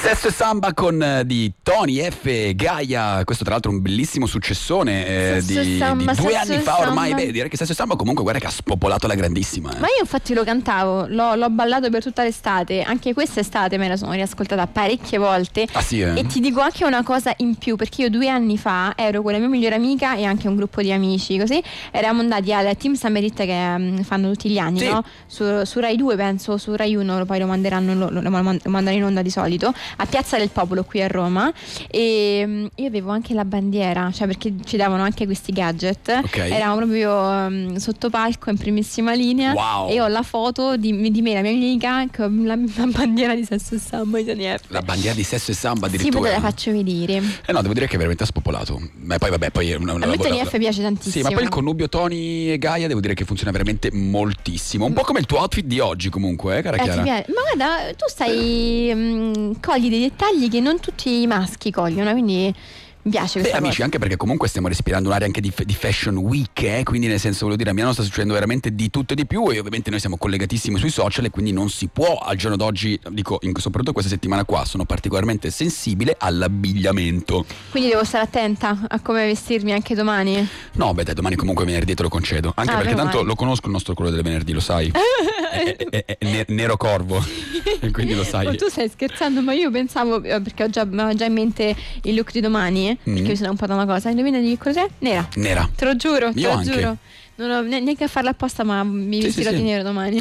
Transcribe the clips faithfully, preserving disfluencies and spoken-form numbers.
Sesso e Samba con eh, di Tony F. Gaia. Questo tra l'altro è un bellissimo successone eh, Sesso e di, Samba, di due Sesso anni e fa ormai. Samba. Beh, direi che Sesso e Samba comunque guarda che ha spopolato la grandissima eh. Ma io infatti lo cantavo, l'ho, l'ho ballato per tutta l'estate. Anche quest'estate me la sono riascoltata parecchie volte. Ah sì eh? E ti dico anche una cosa in più, perché io due anni fa ero con la mia migliore amica e anche un gruppo di amici, così eravamo andati al Team Summerit che um, fanno tutti gli anni, sì. no? Su, su Rai due penso, su Rai uno poi lo manderanno, lo, lo, lo mandano in onda di solito, a Piazza del Popolo qui a Roma. E um, io avevo anche la bandiera, cioè perché ci davano anche questi gadget. Okay. Eravamo proprio um, sotto palco in primissima linea. Wow. E ho la foto di, di me e la mia amica con la, la bandiera di Sesso e Samba di Tony F. La bandiera di Sesso e Samba Sì, addirittura. poi te la faccio vedere. Eh no, devo dire che è veramente ha spopolato. Ma poi vabbè, poi è una, una A me lavora- Tony F piace tantissimo. Sì, ma poi il connubio Tony e Gaia devo dire che funziona veramente moltissimo. Un po' come il tuo outfit di oggi comunque, eh, cara Eh, ti Chiara. piace? Ma guarda, tu stai mh, cogli dei dettagli che non tutti i maschi cogliono, quindi mi piace Beh questa amici, cosa. anche perché comunque stiamo respirando un'area anche di, di fashion week, eh? Quindi nel senso, voglio dire, a Milano sta succedendo veramente di tutto e di più, e ovviamente noi siamo collegatissimi sui social, e quindi non si può al giorno d'oggi, dico in, soprattutto questa settimana qua, sono particolarmente sensibile all'abbigliamento. Quindi devo stare attenta a come vestirmi anche domani. No, beh dai, domani comunque venerdì te lo concedo, anche Ah, perché meno tanto male. lo conosco il nostro colore del venerdì, lo sai. è, è- è- è ne- nero corvo, e quindi lo sai. Ma tu stai scherzando, ma io pensavo, eh, perché ho già, ho già in mente il look di domani, eh, Mm. perché mi sono un po' da una cosa. Indovina di che cos'è? Nera. Nera. Te lo giuro, te Io lo anche. giuro. Non ho ne- neanche a farla apposta, ma mi Sì, vestirò sì, di sì. nero domani.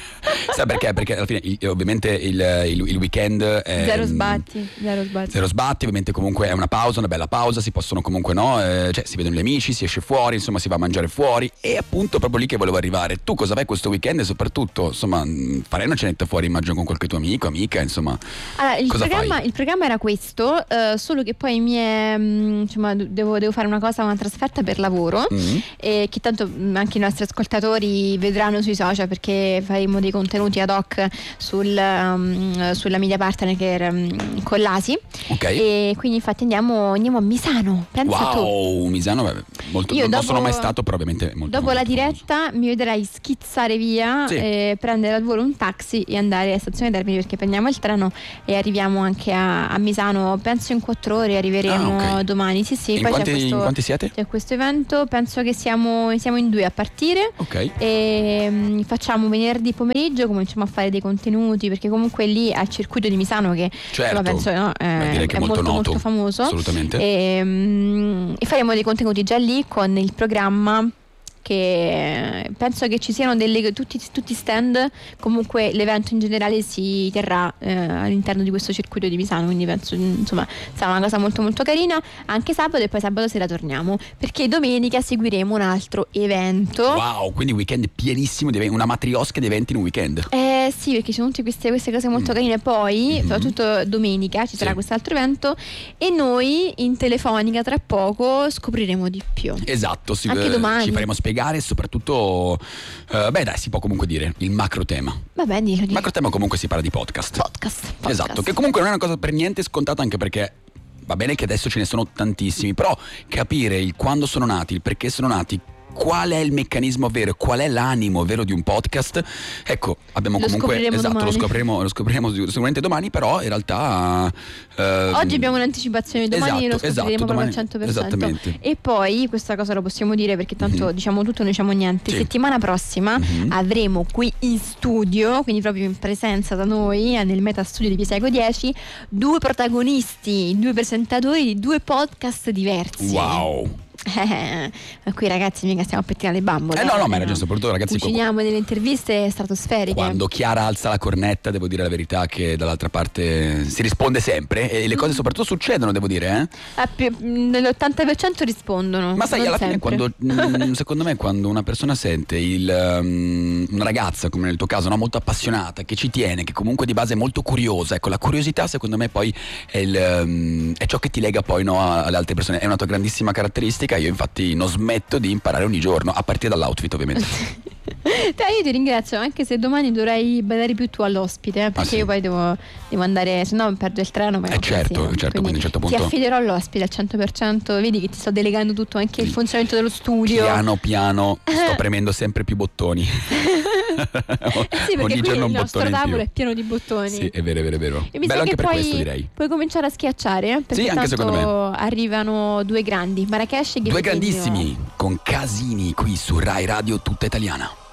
Sai perché? Perché alla fine il- ovviamente il, il- il weekend è, Zero sbatti, zero sbatti. Zero sbatti, ovviamente comunque è una pausa, una bella pausa, si possono comunque no, eh, cioè si vedono gli amici, si esce fuori, insomma si va a mangiare fuori, e appunto proprio lì che volevo arrivare. Tu cosa fai questo weekend? E soprattutto, insomma, mh, farai una cenetta fuori, immagino, con qualche tuo amico, amica, insomma. Allora, il, Cosa programma, fai? il programma era questo, eh, solo che poi mi è, mh, insomma, devo, devo fare una cosa, una trasferta per lavoro, Mm. e che tanto mh, anche i nostri ascoltatori vedranno sui social, perché faremo dei contenuti ad hoc sul, um, sulla media partner che era um, con l'A S I. Ok. E quindi infatti andiamo, andiamo a Misano, pensa tu. Wow, Misano, beh, molto, Io non dopo- sono mai stato, però ovviamente molto Dopo la molto famoso. diretta mi vedrai schizzare via, Sì. eh, prendere al volo un taxi e andare a Stazione Termini, perché prendiamo il treno e arriviamo anche a, a Misano, penso in quattro ore arriveremo Ah, ok. domani. Sì, sì, In poi quanti, c'è questo, in quanti siete? c'è questo evento, penso che siamo, siamo in due a partire. Ok. E mm, facciamo venerdì pomeriggio, cominciamo a fare dei contenuti, perché comunque lì al circuito di Misano, che Certo. insomma, penso no, Beh, eh, direi che è è molto molto, noto. molto famoso. Assolutamente. E, mm, e faremo dei contenuti già lì con il programma, che penso che ci siano delle, tutti, tutti stand. Comunque l'evento in generale si terrà eh, all'interno di questo circuito di Misano, quindi penso insomma sarà una cosa molto molto carina, anche sabato, e poi sabato sera torniamo, perché domenica seguiremo un altro evento. Wow, quindi weekend pienissimo, di eventi, una matriosca di eventi in un weekend. Eh sì, perché ci sono tutte queste, queste cose molto carine. Poi, Mhm. soprattutto domenica, ci sarà Sì. quest'altro evento, e noi in telefonica tra poco scopriremo di più. Esatto, si- Anche eh, domani. ci faremo spiegare, e soprattutto eh, beh dai, si può comunque dire il macro tema. Vabbè, dillo, Il dillo. macro tema comunque si parla di podcast. Podcast, podcast. Esatto, che comunque non è una cosa per niente scontata, anche perché va bene che adesso ce ne sono tantissimi, però capire il quando sono nati, il perché sono nati, qual è il meccanismo vero, qual è l'animo vero di un podcast, ecco, abbiamo Lo comunque scopriremo esatto, domani. lo scopriremo, lo scopriremo sicuramente domani, però in realtà ehm, Oggi abbiamo un'anticipazione, domani esatto, lo scopriremo esatto, proprio domani- al cento per cento. esattamente. E poi questa cosa lo possiamo dire, perché tanto Mhm. diciamo tutto, noi diciamo niente. Sì. Settimana prossima Mhm. avremo qui in studio, quindi proprio in presenza da noi, eh, nel meta studio di Piseco dieci, due protagonisti, due presentatori di due podcast diversi. Wow. Eh, ma qui ragazzi mica stiamo a pettinare le bambole. Eh no, no, ma eh, era giusto, soprattutto ragazzi, cuciniamo delle interviste stratosferiche. quando Chiara alza la cornetta, devo dire la verità che dall'altra parte si risponde sempre, e le cose soprattutto succedono, devo dire, eh. Ah, più- nell'ottanta per cento rispondono. Ma sai, non alla sempre. fine quando mm, secondo me quando una persona sente il, um, una ragazza, come nel tuo caso, no, molto appassionata, che ci tiene, che comunque di base è molto curiosa, ecco, la curiosità secondo me poi è, il, um, è ciò che ti lega poi, no, alle altre persone, è una tua grandissima caratteristica. Io infatti non smetto di imparare ogni giorno, a partire dall'outfit ovviamente. Dai, io ti ringrazio, anche se domani dovrei badare più tu all'ospite, perché ah, sì. io poi devo, devo andare, se no perdo il treno. Eh certo, sì. certo, quindi a un certo punto ti affiderò all'ospite al cento per cento, vedi che ti sto delegando tutto, anche il funzionamento dello studio. Piano piano sto premendo sempre più bottoni. Eh sì, perché ogni qui giorno il un nostro bottone in tavolo più. è pieno di bottoni. Sì, è vero, è vero, è vero. E mi Bello sa anche che per puoi, questo, direi. puoi cominciare a schiacciare, eh, perché sì, anche tanto secondo me arrivano due grandi, Marrakesh e due Ghemeghino. grandissimi con Casini qui su Rai Radio Tutta Italiana.